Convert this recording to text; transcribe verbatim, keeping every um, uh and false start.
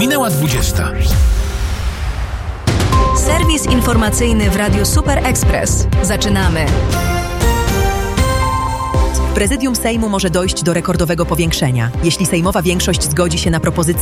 Minęła dwudziesta. Serwis informacyjny w Radiu Super Express. Zaczynamy. W Prezydium Sejmu może dojść do rekordowego powiększenia. Jeśli sejmowa większość zgodzi się na propozycję